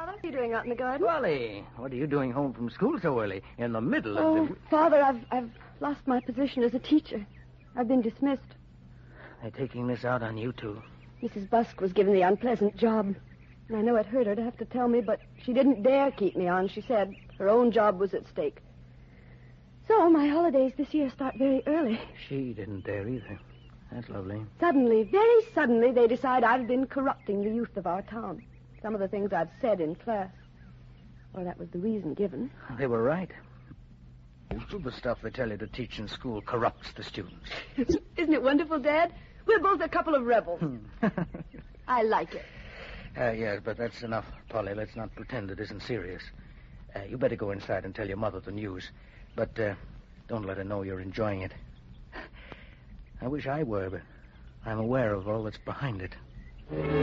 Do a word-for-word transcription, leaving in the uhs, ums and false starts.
Father? What are you doing out in the garden? Polly, what are you doing home from school so early? In the middle oh, of the... Father, I've, I've lost my position as a teacher. I've been dismissed. They're taking this out on you two. Missus Busk was given the unpleasant job. And I know it hurt her to have to tell me, but she didn't dare keep me on. She said her own job was at stake. So my holidays this year start very early. She didn't dare either. That's lovely. Suddenly, very suddenly, they decide I've been corrupting the youth of our town. Some of the things I've said in class. Well, that was the reason given. They were right. Most of the stuff they tell you to teach in school corrupts the students. Isn't it wonderful, Dad? We're both a couple of rebels. I like it. Uh, yes, but that's enough, Polly. Let's not pretend it isn't serious. Uh, you better go inside and tell your mother the news. But uh, don't let her know you're enjoying it. I wish I were, but I'm aware of all that's behind it.